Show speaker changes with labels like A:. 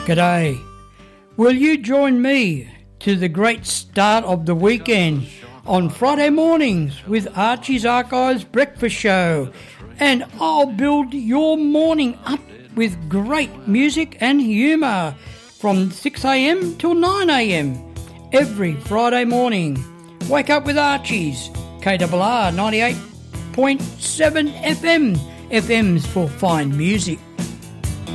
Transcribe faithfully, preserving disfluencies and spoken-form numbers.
A: G'day. Will you join me to the great start of the weekend on Friday mornings with Archie's Archives Breakfast Show, and I'll build your morning up with great music and humour from six a.m. till nine a.m. every Friday morning. Wake up with Archie's, K R R ninety-eight point seven F M. F M's for fine music.